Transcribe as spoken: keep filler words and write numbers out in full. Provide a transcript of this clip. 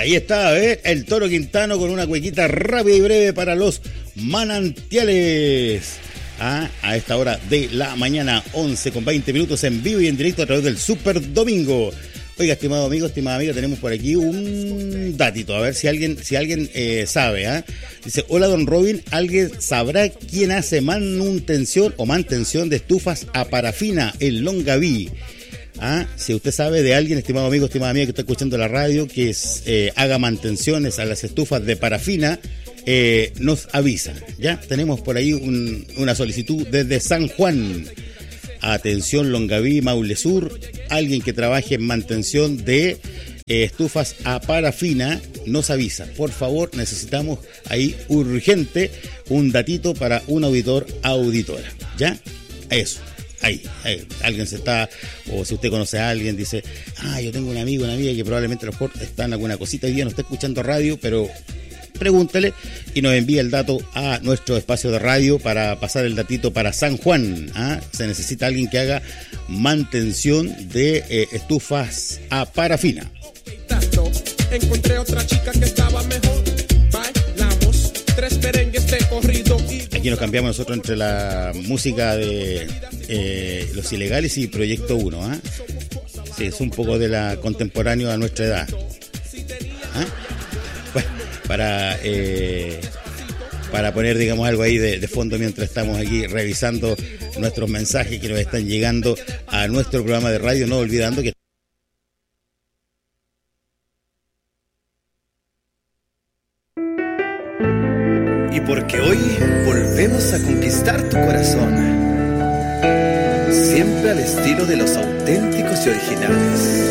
Ahí está, ¿eh? El Toro Quintano con una cuequita rápida y breve para los manantiales. Ah, a esta hora de la mañana, once con veinte minutos en vivo y en directo a través del Super Domingo. Oiga, estimado amigo, estimada amiga, tenemos por aquí un datito, a ver si alguien si alguien eh, sabe. ¿eh? Dice, hola don Robin, ¿alguien sabrá quién hace manutención o mantención de estufas a parafina en Longaví? ¿Ah? Si usted sabe de alguien, estimado amigo, estimada amiga que está escuchando la radio, que es, eh, haga mantenciones a las estufas de parafina, eh, nos avisa. Ya tenemos por ahí un, una solicitud desde San Juan. Atención Longaví, Maule Sur, alguien que trabaje en mantención de eh, estufas a parafina, nos avisa. Por favor, necesitamos ahí urgente un datito para un auditor, auditora. ¿Ya? Eso. Ahí, ahí, alguien se está, o si usted conoce a alguien, dice, ah, yo tengo un amigo, una amiga que probablemente a lo mejor está en alguna cosita hoy día, no está escuchando radio, pero pregúntele y nos envía el dato a nuestro espacio de radio para pasar el datito para San Juan. ¿ah? Se necesita alguien que haga mantención de eh, estufas a parafina. Encontré otra chica que estaba mejor. Bailamos tres merengues de corrido. Aquí nos cambiamos nosotros entre la música de eh, Los Ilegales y Proyecto uno. ¿ah? Sí, es un poco de la contemporáneo a nuestra edad. ¿Ah? Bueno, para eh, para poner, digamos, algo ahí de, de fondo mientras estamos aquí revisando nuestros mensajes que nos están llegando a nuestro programa de radio, no olvidando que y porque hoy volvemos a conquistar tu corazón, siempre al estilo de los auténticos y originales.